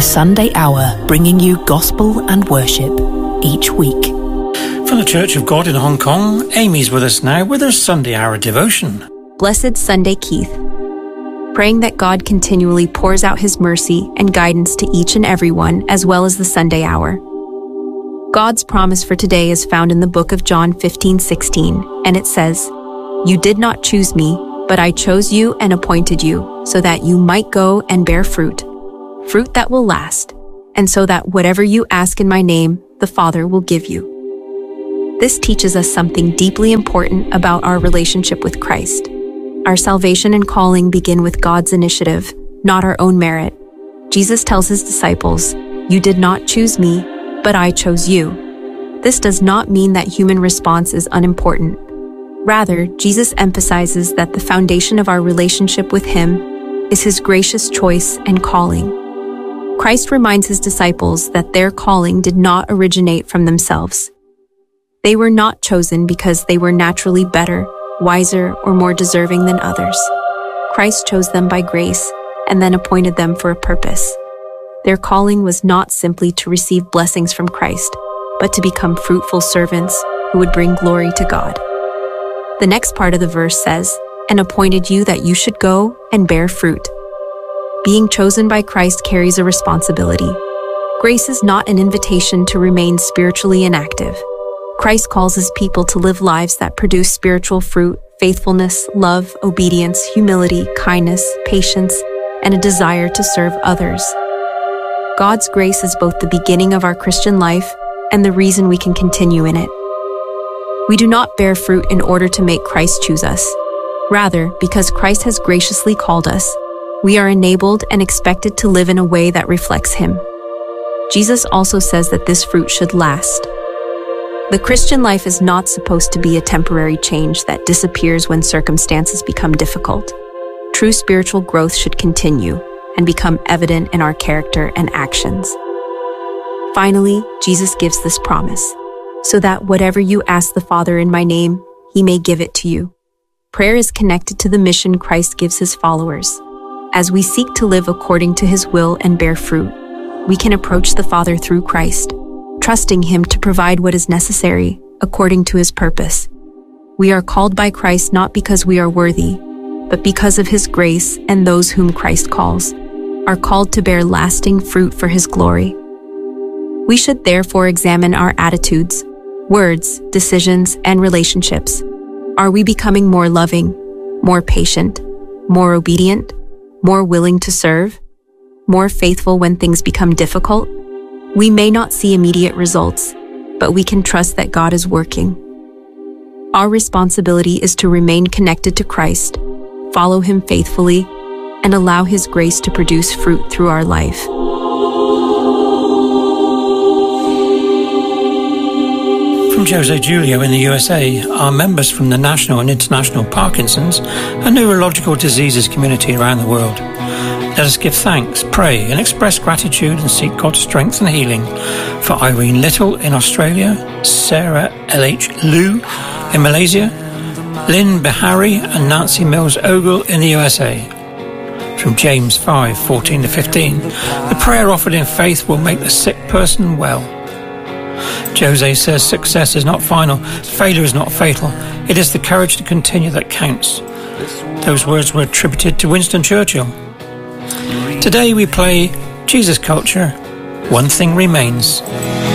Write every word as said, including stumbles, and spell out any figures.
Sunday Hour, bringing you gospel and worship each week. From the Church of God in Hong Kong, Amy's with us now with her Sunday Hour devotion. Blessed Sunday, Keith. Praying that God continually pours out His mercy and guidance to each and everyone, as well as the Sunday Hour. God's promise for today is found in the book of John fifteen sixteen, and it says, "You did not choose me, but I chose you and appointed you, so that you might go and bear fruit, fruit that will last, and so that whatever you ask in my name, the Father will give you." This teaches us something deeply important about our relationship with Christ. Our salvation and calling begin with God's initiative, not our own merit. Jesus tells His disciples, "You did not choose me, but I chose you." This does not mean that human response is unimportant. Rather, Jesus emphasizes that the foundation of our relationship with Him is His gracious choice and calling. Christ reminds His disciples that their calling did not originate from themselves. They were not chosen because they were naturally better, wiser, or more deserving than others. Christ chose them by grace and then appointed them for a purpose. Their calling was not simply to receive blessings from Christ, but to become fruitful servants who would bring glory to God. The next part of the verse says, "And appointed you that you should go and bear fruit." Being chosen by Christ carries a responsibility. Grace is not an invitation to remain spiritually inactive. Christ calls His people to live lives that produce spiritual fruit, faithfulness, love, obedience, humility, kindness, patience, and a desire to serve others. God's grace is both the beginning of our Christian life and the reason we can continue in it. We do not bear fruit in order to make Christ choose us. Rather, because Christ has graciously called us, we are enabled and expected to live in a way that reflects Him. Jesus also says that this fruit should last. The Christian life is not supposed to be a temporary change that disappears when circumstances become difficult. True spiritual growth should continue and become evident in our character and actions. Finally, Jesus gives this promise, so that whatever you ask the Father in my name, He may give it to you. Prayer is connected to the mission Christ gives His followers. As we seek to live according to His will and bear fruit, we can approach the Father through Christ, trusting Him to provide what is necessary according to His purpose. We are called by Christ not because we are worthy, but because of His grace, and those whom Christ calls are called to bear lasting fruit for His glory. We should therefore examine our attitudes, words, decisions, and relationships. Are we becoming more loving, more patient, more obedient, more willing to serve, more faithful when things become difficult? We may not see immediate results, but we can trust that God is working. Our responsibility is to remain connected to Christ, follow Him faithfully, and allow His grace to produce fruit through our life. From Jose Julio in the U S A, our members from the National and International Parkinson's and Neurological Diseases community around the world. Let us give thanks, pray, and express gratitude and seek God's strength and healing for Irene Little in Australia, Sarah L H Liu in Malaysia, Lynn Behari and Nancy Mills Ogle in the U S A. From James five fourteen to fifteen, the prayer offered in faith will make the sick person well. Jose says success is not final, failure is not fatal. It is the courage to continue that counts. Those words were attributed to Winston Churchill. Today we play Jesus Culture, One Thing Remains.